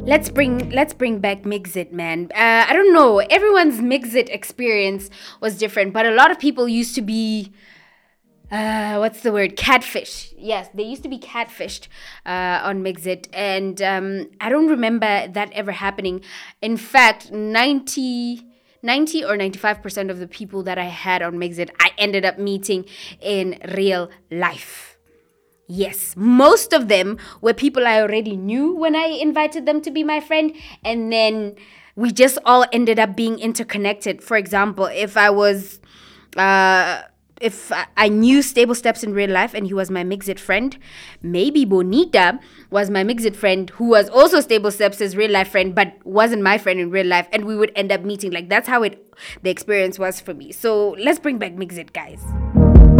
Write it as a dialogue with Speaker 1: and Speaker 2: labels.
Speaker 1: Let's bring back Mixit, man. I don't know. Everyone's Mixit experience was different, but a lot of people used to be what's the word? Catfish. Yes, they used to be catfished on Mixit, and I don't remember that ever happening. In fact, 90 or 95% of the people that I had on Mixit, I ended up meeting in real life. Yes, most of them were people I already knew when I invited them to be my friend, and then we just all ended up being interconnected. For example, uh, if I knew Stable Steps in real life and he was my Mixit friend, maybe Bonita was my Mixit friend who was also Stable Steps' real life friend, but wasn't my friend in real life, and we would end up meeting. Like that's how the experience was for me. So let's bring back Mixit, guys.